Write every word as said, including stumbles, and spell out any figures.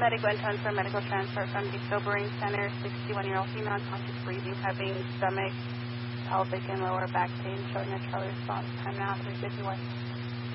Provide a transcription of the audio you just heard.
medical intent for medical transfer from the sobering center, sixty-one-year-old female, conscious breathing, having stomach, pelvic, and lower back pain, showing a trial response. Time now, three fifty-one.